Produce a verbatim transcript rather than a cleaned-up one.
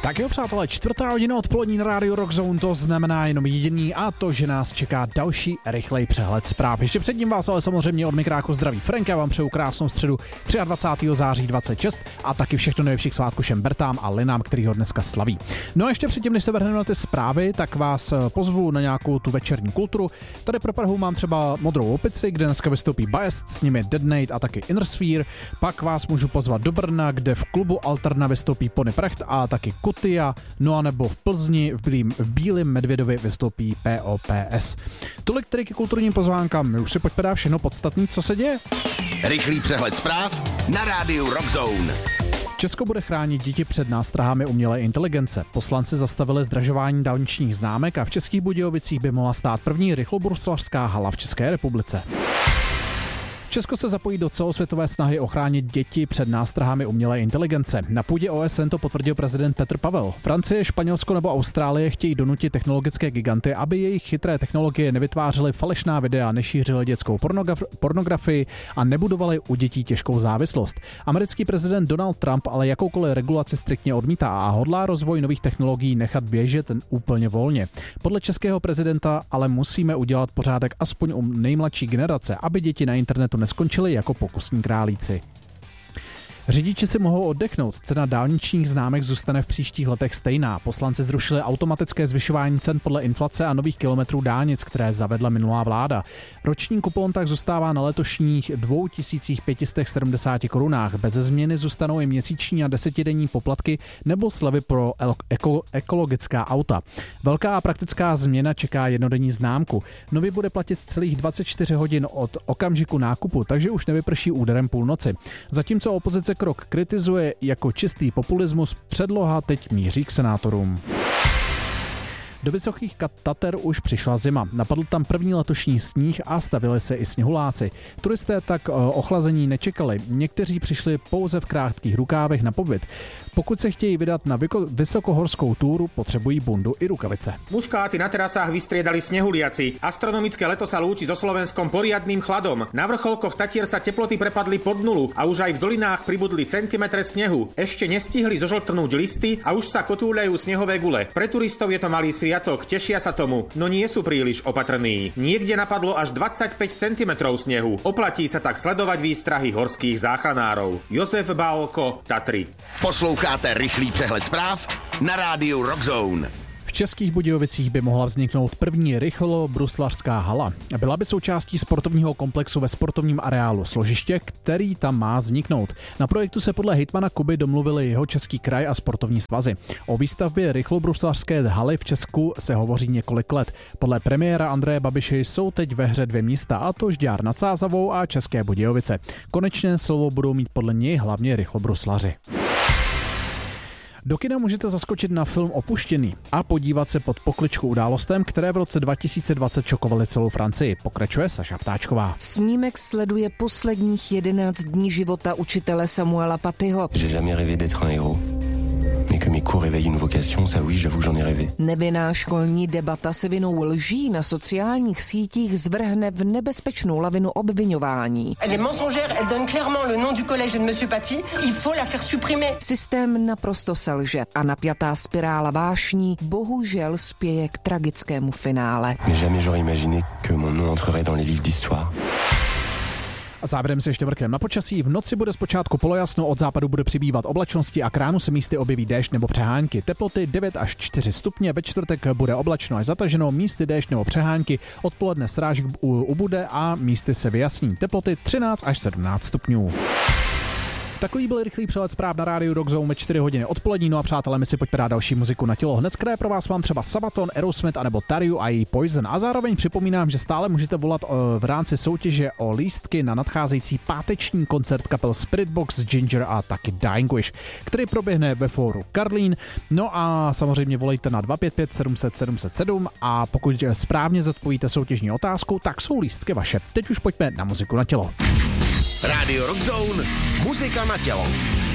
Tak jo, přátelé, čtvrtá hodina odpolední na rádiu Rock Zone, to znamená jenom jediný, a to, že nás čeká další rychlej přehled zpráv. Ještě předtím vás ale samozřejmě od mikráku zdraví Frank, já vám přeju krásnou středu dvacátého třetího září dvacet šest a taky všechno nejlepších svátků všem Bertám a Linám, který ho dneska slaví. No a ještě předtím, než se vrhneme na ty zprávy, tak vás pozvu na nějakou tu večerní kulturu. Tady pro Prahu mám třeba Modrou opici, kde dneska vystoupí Biased, s nimi Dead Nate a taky Inner Sphere. Pak vás můžu pozvat do Brna, kde v klubu Alterna vystoupí Pony Precht a taky Kutia, no a nebo v Plzni v Bílým, v Bílým Medvědovi vystoupí P O P S. Tolik tedy ke kulturním pozvánkám, my už si pojďme dát všechno podstatný, co se děje. Rychlý přehled zpráv na rádiu Rock Zone. Česko bude chránit děti před nástrahami umělé inteligence. Poslanci zastavili zdražování dálničních známek a v Českých Budějovicích by mohla stát první rychlobruslařská hala v České republice. Česko se zapojí do celosvětové snahy ochránit děti před nástrahami umělé inteligence. Na půdě O S N to potvrdil prezident Petr Pavel. Francie, Španělsko nebo Austrálie chtějí donutit technologické giganty, aby jejich chytré technologie nevytvářely falešná videa, nešířily dětskou pornograf- pornografii a nebudovaly u dětí těžkou závislost. Americký prezident Donald Trump ale jakoukoliv regulaci striktně odmítá a hodlá rozvoj nových technologií nechat běžet úplně volně. Podle českého prezidenta ale musíme udělat pořádek aspoň u nejmladší generace, aby děti na internetu neskončili jako pokusní králíci. Řidiči si mohou oddechnout, cena dálničních známek zůstane v příštích letech stejná. Poslanci zrušili automatické zvyšování cen podle inflace a nových kilometrů dálnic, které zavedla minulá vláda. Roční kupon tak zůstává na letošních dva tisíce pět set sedmdesát korunách. Bez změny zůstanou i měsíční a desetidenní poplatky nebo slevy pro eko- ekologická auta. Velká a praktická změna čeká jednodenní známku. Nově bude platit celých dvacet čtyři hodin od okamžiku nákupu, takže už nevyprší úderem půlnoci. Zatímco opozice krok kritizuje jako čistý populismus, předloha teď míří k senátorům. Do Vysokých Tater už přišla zima. Napadl tam první letošní sníh a stavili se i sněhuláci. Turisté tak ochlazení nečekali. Někteří přišli pouze v krátkých rukávech na pobyt. Pokud se chtějí vydat na vysokohorskou túru, potřebují bundu i rukavice. Muškáty na terasách vystriedali snehuliaci. Astronomické leto sa lúči so Slovenskom poriadnym chladom. Na vrcholkoch Tatier sa teploty prepadli pod nulu a už aj v dolinách pribudli centimetre snehu. Ešte nestihli zožltrnúť listy a už sa kotúľajú snehové gule. Pre turistov je to malý sviatok, tešia sa tomu, no nie sú príliš opatrní. Niekde napadlo až dvadsaťpäť centimetrov snehu. Oplatí sa tak sledovať výstrahy horských záchranárov. Josef Bálko, Tatry. Posloucháte rychlý přehled zpráv na rádiu Rock Zone. V Českých Budějovicích by mohla vzniknout první rychlobruslařská hala. Byla by součástí sportovního komplexu ve sportovním areálu Složiště, který tam má vzniknout. Na projektu se podle hejtmana Kuby domluvili jeho český kraj a sportovní svazy. O výstavbě rychlobruslařské haly v Česku se hovoří několik let. Podle premiéra Andreje Babiše jsou teď ve hře dvě místa, a to Žďár nad Sázavou a České Budějovice. Konečně slovo budou mít podle něj hlavně rychlobruslaři. Do kina můžete zaskočit na film Opuštěný a podívat se pod pokličku událostem, které v roce dva tisíce dvacet šokovaly celou Francii. Pokračuje Saša Ptáčková. Snímek sleduje posledních jedenáct dní života učitele Samuela Patyho. J'ai jamais rêvé d'être un héros. Mais que mes cours réveillent une vocation, ça oui, j'avoue, j'en ai rêvé. Nevinná školní debata se vinou lží na sociálních sítích zvrhne v nebezpečnou lavinu obviňování. Elle est mensongère, elle donne clairement le nom du collège de monsieur Paty, il faut la faire supprimer. Systém naprosto selže a napjatá spirála vášní bohužel spěje k tragickému finále. Mais jamais j'aurais imaginé que mon nom entrerait dans les livres d'histoire. A závěrem se ještě vrkem na počasí. V noci bude zpočátku polojasno, od západu bude přibývat oblačnosti a k ránu se místy objeví déšť nebo přehánky. Teploty devět až čtyři stupně, ve čtvrtek bude oblačno až zataženo, místy déšť nebo přehánky, odpoledne srážek ubude a místy se vyjasní. Teploty třináct až sedmnáct stupňů. Takový byl rychlý přehled zpráv na rádiu Rock Zone čtyři hodiny odpolední. No a přátelé, my si pojďme dát další muziku na tělo. Hned které pro vás mám třeba Sabaton, Aerosmith anebo Tariu a její Poison. A zároveň připomínám, že stále můžete volat v rámci soutěže o lístky na nadcházející páteční koncert kapel Spiritbox, Ginger a taky Dying Wish, který proběhne ve fóru Karlín. No a samozřejmě volejte na dva pět pět sedm set sedm set sedm a pokud správně zodpovíte soutěžní otázku, tak jsou lístky vaše. Teď už pojďme na muziku na tělo. Rádio Rock Zone, muzika na tělo.